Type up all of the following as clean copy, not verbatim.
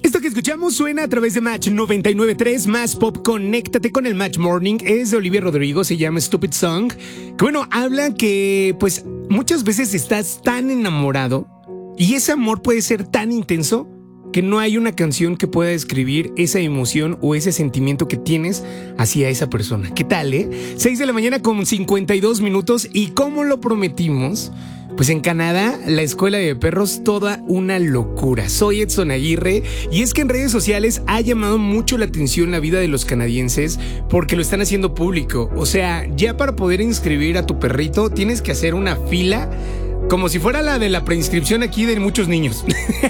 Esto que escuchamos suena a través de Match 99.3, Más Pop. Conéctate con el Match Morning. Es de Olivia Rodrigo, se llama Stupid Song. Que bueno, habla que pues muchas veces estás tan enamorado y ese amor puede ser tan intenso que no hay una canción que pueda describir esa emoción o ese sentimiento que tienes hacia esa persona. ¿Qué tal, 6 de la mañana con 52 minutos y como lo prometimos, pues en Canadá, la escuela de perros, toda una locura. Soy Edson Aguirre y es que en redes sociales ha llamado mucho la atención la vida de los canadienses porque lo están haciendo público. O sea, ya para poder inscribir a tu perrito tienes que hacer una fila como si fuera la de la preinscripción aquí de muchos niños.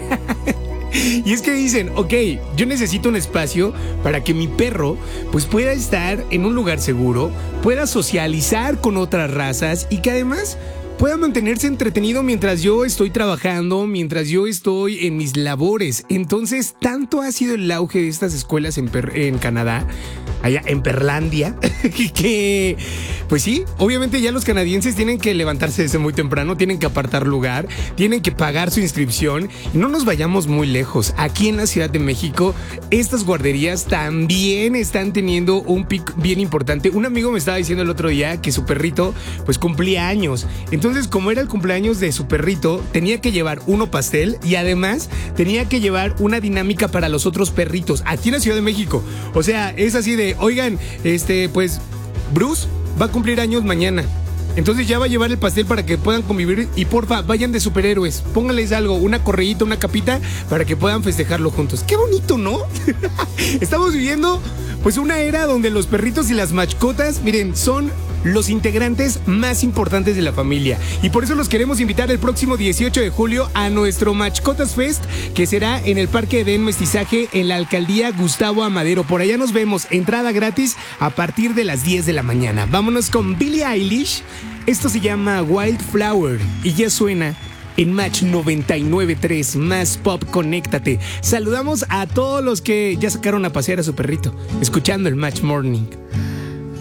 Y es que dicen, ok, yo necesito un espacio para que mi perro pues pueda estar en un lugar seguro, pueda socializar con otras razas y que además pueda mantenerse entretenido mientras yo estoy trabajando, mientras yo estoy en mis labores. Entonces, tanto ha sido el auge de estas escuelas en Canadá, allá en Perlandia, que pues sí, obviamente ya los canadienses tienen que levantarse desde muy temprano, tienen que apartar lugar, tienen que pagar su inscripción y no nos vayamos muy lejos. Aquí en la Ciudad de México, estas guarderías también están teniendo un pico bien importante. Un amigo me estaba diciendo el otro día que su perrito pues cumplía años. Entonces, como era el cumpleaños de su perrito, tenía que llevar uno pastel y además tenía que llevar una dinámica para los otros perritos aquí en la Ciudad de México. O sea, es así de, oigan, pues Bruce va a cumplir años mañana. Entonces ya va a llevar el pastel para que puedan convivir y porfa, vayan de superhéroes. Pónganles algo, una correíta, una capita para que puedan festejarlo juntos. ¡Qué bonito!, ¿no? Estamos viviendo pues una era donde los perritos y las mascotas, miren, son los integrantes más importantes de la familia. Y por eso los queremos invitar el próximo 18 de julio a nuestro Mascotas Fest, que será en el Parque Edén Mestizaje en la Alcaldía Gustavo Amadero. Por allá nos vemos, entrada gratis a partir de las 10 de la mañana. Vámonos con Billie Eilish. Esto se llama Wildflower y ya suena en Match 99.3, Más Pop, conéctate. Saludamos a todos los que ya sacaron a pasear a su perrito, escuchando el Match Morning.